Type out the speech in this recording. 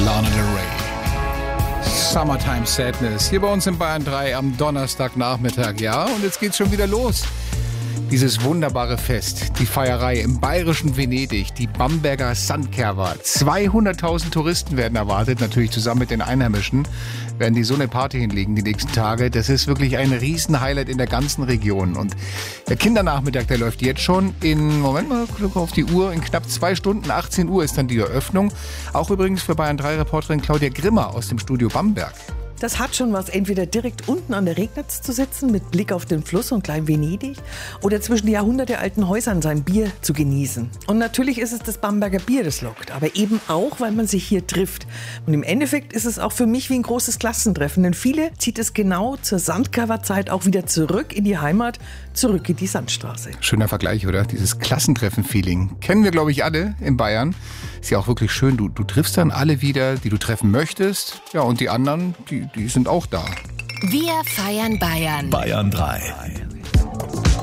Lana Del Rey. Summertime Sadness. Hier bei uns in Bayern 3 am Donnerstagnachmittag. Ja, und jetzt geht's schon wieder los. Dieses wunderbare Fest, die Feierei im bayerischen Venedig, die Bamberger Sandkerwa. 200.000 Touristen werden erwartet, natürlich zusammen mit den Einheimischen. Werden die so eine Party hinlegen die nächsten Tage. Das ist wirklich ein Riesenhighlight in der ganzen Region. Und der Kindernachmittag, der läuft jetzt schon in, Moment mal, guck auf die Uhr, in knapp 2 Stunden, 18 Uhr ist dann die Eröffnung. Auch übrigens für Bayern 3 Reporterin Claudia Grimmer aus dem Studio Bamberg. Das hat schon was, entweder direkt unten an der Regnitz zu sitzen, mit Blick auf den Fluss und Klein Venedig, oder zwischen jahrhundertealten Häusern sein Bier zu genießen. Und natürlich ist es das Bamberger Bier, das lockt, aber eben auch, weil man sich hier trifft. Und im Endeffekt ist es auch für mich wie ein großes Klassentreffen, denn viele zieht es genau zur Sandkerwa-Zeit auch wieder zurück in die Heimat, zurück in die Sandstraße. Schöner Vergleich, oder? Dieses Klassentreffen-Feeling. Kennen wir, glaube ich, alle in Bayern. Ist ja auch wirklich schön. Du triffst dann alle wieder, die du treffen möchtest. Ja, und die anderen, die sind auch da. Wir feiern Bayern. Bayern 3.